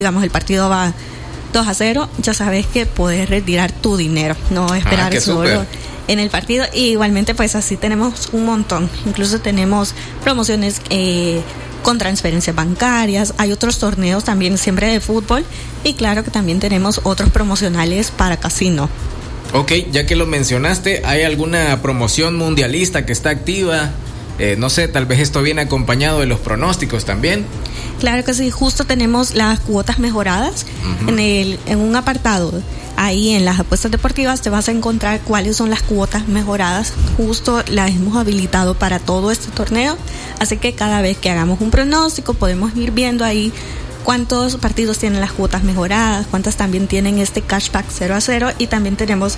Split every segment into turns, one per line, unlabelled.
digamos, el partido va 2-0, ya sabes que puedes retirar tu dinero, no esperar solo en el partido. Y igualmente pues así tenemos un montón, incluso tenemos promociones con transferencias bancarias, hay otros torneos también siempre de fútbol, y claro que también tenemos otros promocionales para casino.
Ok, ya que lo mencionaste, ¿hay alguna promoción mundialista que está activa? No sé, tal vez esto viene acompañado de los pronósticos también.
Claro que sí, justo tenemos las cuotas mejoradas. Uh-huh. En un apartado, ahí en las apuestas deportivas te vas a encontrar cuáles son las cuotas mejoradas. Justo las hemos habilitado para todo este torneo, así que cada vez que hagamos un pronóstico podemos ir viendo ahí cuántos partidos tienen las cuotas mejoradas, cuántas también tienen este cashback 0-0, y también tenemos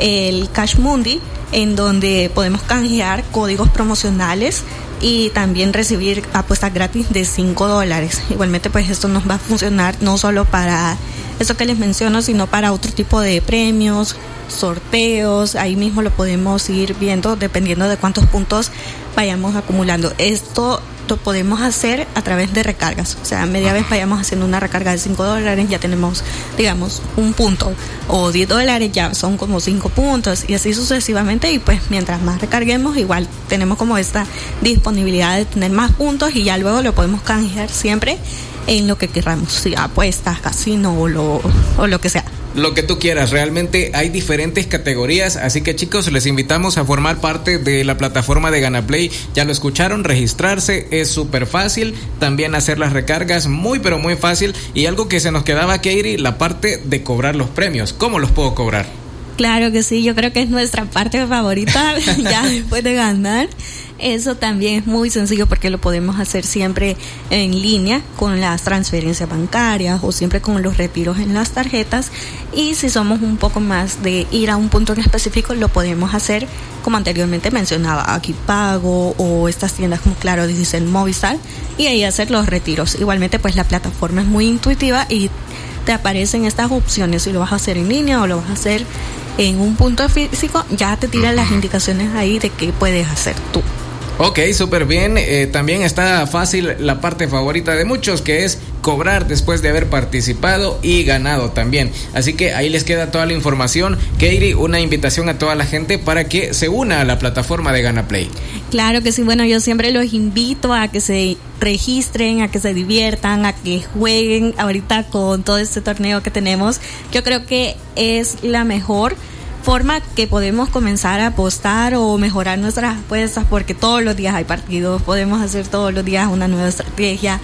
el Cash Mundi, en donde podemos canjear códigos promocionales y también recibir apuestas gratis de $5. Igualmente pues esto nos va a funcionar no solo para esto que les menciono, sino para otro tipo de premios, sorteos. Ahí mismo lo podemos ir viendo dependiendo de cuántos puntos vayamos acumulando. Esto lo podemos hacer a través de recargas, o sea, media vez vayamos haciendo una recarga de $5, ya tenemos, digamos, un punto, o $10 ya son como 5 puntos, y así sucesivamente. Y pues mientras más recarguemos, igual tenemos como esta disponibilidad de tener más puntos, y ya luego lo podemos canjear siempre en lo que queramos, si apuestas, casino o lo que sea.
Lo que tú quieras, realmente hay diferentes categorías, así que chicos, les invitamos a formar parte de la plataforma de Ganaplay. Ya lo escucharon, registrarse es súper fácil, también hacer las recargas muy pero muy fácil, y algo que se nos quedaba, Keiri, la parte de cobrar los premios. ¿Cómo los puedo cobrar?
Claro que sí, yo creo que es nuestra parte favorita ya después de ganar. Eso también es muy sencillo porque lo podemos hacer siempre en línea con las transferencias bancarias o siempre con los retiros en las tarjetas. Y si somos un poco más de ir a un punto en específico, lo podemos hacer como anteriormente mencionaba, Aquí Pago o estas tiendas como Claro, Digicel, Movistar, y ahí hacer los retiros. Igualmente pues la plataforma es muy intuitiva y te aparecen estas opciones si lo vas a hacer en línea o lo vas a hacer en un punto físico. Ya te tiran las indicaciones ahí de qué puedes hacer tú.
Ok, súper bien. También está fácil la parte favorita de muchos, que es cobrar después de haber participado y ganado también. Así que ahí les queda toda la información. Keiri, una invitación a toda la gente para que se una a la plataforma de Ganaplay.
Claro que sí, bueno, yo siempre los invito a que se registren, a que se diviertan, a que jueguen ahorita con todo este torneo que tenemos. Yo creo que es la mejor forma que podemos comenzar a apostar o mejorar nuestras apuestas, porque todos los días hay partidos, podemos hacer todos los días una nueva estrategia,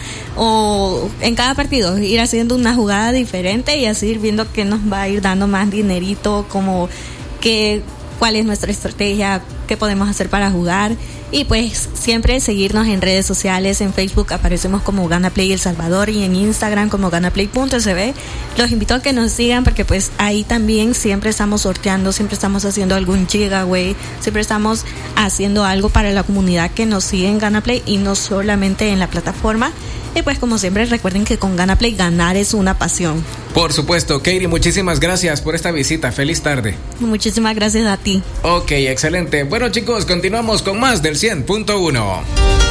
o en cada partido ir haciendo una jugada diferente y así ir viendo qué nos va a ir dando más dinerito, como cuál es nuestra estrategia, qué podemos hacer para jugar. Y pues siempre seguirnos en redes sociales. En Facebook aparecemos como Ganaplay El Salvador y en Instagram como ganaplay.sb. Los invito a que nos sigan porque pues ahí también siempre estamos sorteando, siempre estamos haciendo algún giveaway, siempre estamos haciendo algo para la comunidad que nos sigue en Ganaplay y no solamente en la plataforma. Y pues como siempre recuerden que con Ganaplay ganar es una pasión.
Por supuesto, Keiri, muchísimas gracias por esta visita. Feliz tarde.
Muchísimas gracias a ti.
Ok, excelente. Bueno chicos, continuamos con más del 100.1.